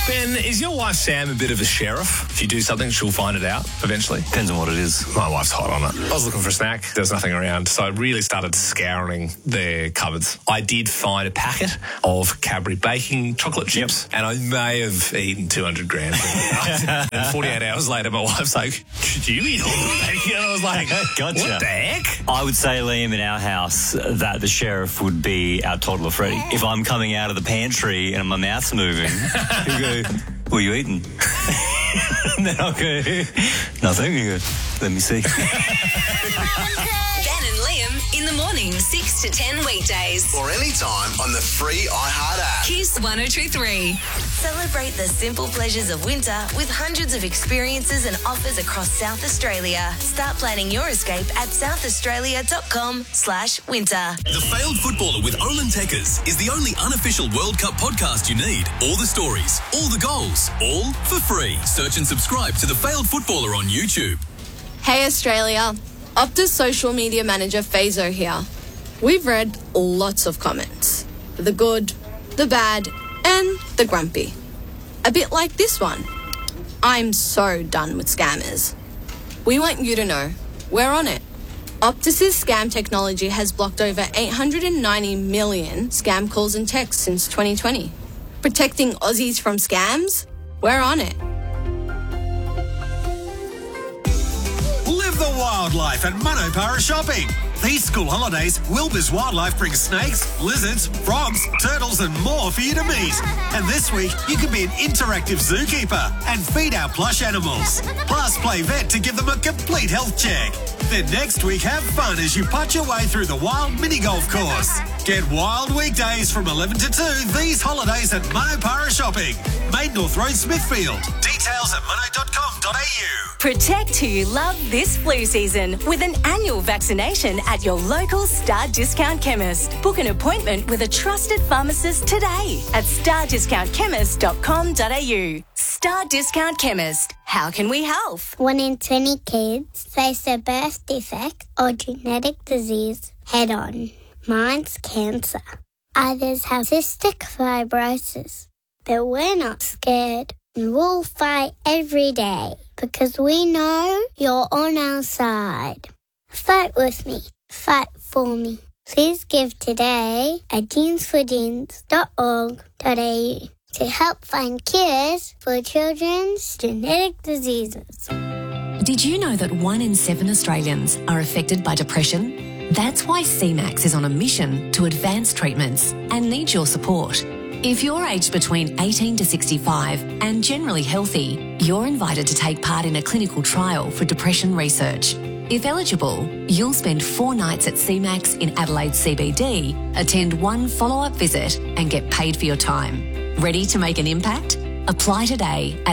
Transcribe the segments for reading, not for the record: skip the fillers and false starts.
Ben, is your wife Sam a bit of a sheriff? If you do something, she'll find it out eventually. Depends on what it is. My wife's hot on it. I was looking for a snack. There was nothing around, so I really started scouring their cupboards. I did find a packet of Cadbury baking chocolate chips, and I may have eaten 200 grams. And 48 hours later, my wife's like, "Did you eat all the bacon?" And I was like, Gotcha. What the heck? I would say, Liam, in our house, that the sheriff would be our toddler Freddie. If I'm coming out of the pantry and my mouth's moving, he'll go, "What are you eating?" And then I'll go, "Nothing." He'll go, "Let me see." Ben and Liam in the morning, 6 to 10 weekdays. Or anytime on the free iHeart app. Kiss 102.3. Celebrate the simple pleasures of winter with hundreds of experiences and offers across South Australia. Start planning your escape at southaustralia.com/winter. The Failed Footballer with Olin Tekkers is the only unofficial World Cup podcast you need. All the stories, all the goals, all for free. Search and subscribe to The Failed Footballer on YouTube. Hey Australia, Optus social media manager Fazo here. We've read lots of comments. The good, the bad, and the grumpy. A bit like this one. I'm so done with scammers. We want you to know, we're on it. Optus's scam technology has blocked over 890 million scam calls and texts since 2020. Protecting Aussies from scams? We're on it. Live the wildlife at Manopara Shopping. These school holidays, Wilbur's Wildlife brings snakes, lizards, frogs, turtles and more for you to meet. And this week, you can be an interactive zookeeper and feed our plush animals. Plus, play vet to give them a complete health check. Then next week, have fun as you putt your way through the wild mini-golf course. Get wild weekdays from 11 to 2 these holidays at Manopara Shopping. Main North Road, Smithfield. Details at mono.com.au. Protect who you love this flu season with an annual vaccination at your local Star Discount Chemist. Book an appointment with a trusted pharmacist today at stardiscountchemist.com.au. Star Discount Chemist. How can we help? 1 in 20 kids face a birth defect or genetic disease head on. Mine's cancer. Others have cystic fibrosis. But we're not scared. We'll fight every day because we know you're on our side. Fight with me. Fight for me. Please give today at jeansforjeans.org.au to help find cures for children's genetic diseases. Did you know that 1 in 7 Australians are affected by depression? That's why CMAX is on a mission to advance treatments and needs your support. If you're aged between 18 to 65 and generally healthy, you're invited to take part in a clinical trial for depression research. If eligible, you'll spend 4 nights at CMAX in Adelaide CBD, attend 1 follow-up visit and get paid for your time. Ready to make an impact? Apply today at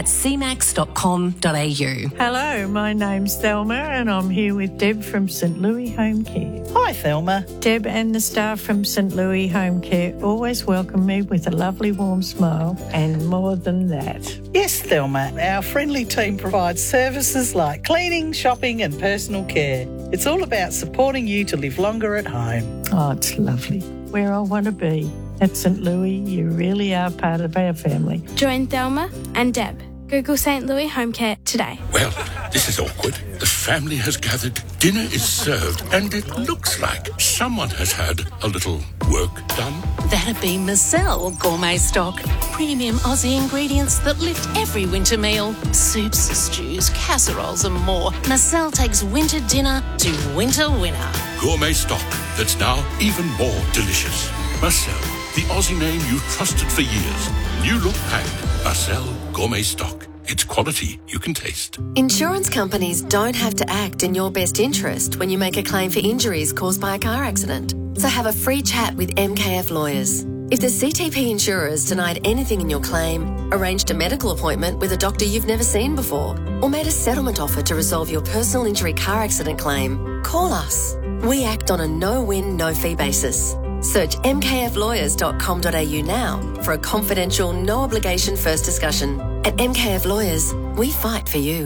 cmax.com.au. Hello, my name's Thelma and I'm here with Deb from St Louis Home Care. Hi, Thelma. Deb and the staff from St Louis Home Care always welcome me with a lovely warm smile and more than that. Yes, Thelma. Our friendly team provides services like cleaning, shopping and personal care. It's all about supporting you to live longer at home. Oh, it's lovely. Where I want to be. At St Louis, you really are part of our family. Join Thelma and Deb. Google St Louis Home Care today. Well, this is awkward. The family has gathered, dinner is served, and it looks like someone has had a little work done. That'd be Marcel Gourmet Stock. Premium Aussie ingredients that lift every winter meal. Soups, stews, casseroles and more. Marcel takes winter dinner to winter winner. Gourmet stock that's now even more delicious. Marcel, the Aussie name you've trusted for years. New look packed. Marcel Gourmet Stock. It's quality you can taste. Insurance companies don't have to act in your best interest when you make a claim for injuries caused by a car accident. So have a free chat with MKF Lawyers. If the CTP insurer has denied anything in your claim, arranged a medical appointment with a doctor you've never seen before, or made a settlement offer to resolve your personal injury car accident claim, call us. We act on a no-win, no-fee basis. Search mkflawyers.com.au now for a confidential, no-obligation first discussion. At MKF Lawyers, we fight for you.